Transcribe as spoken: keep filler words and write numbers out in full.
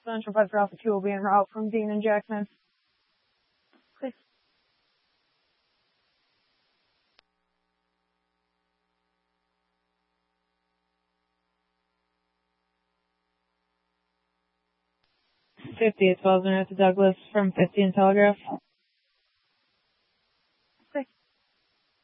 Central five for Alpha two will be en route from Dean and Jackson. Please. fifty, it's Wells to Douglas from fifty and Telegraph.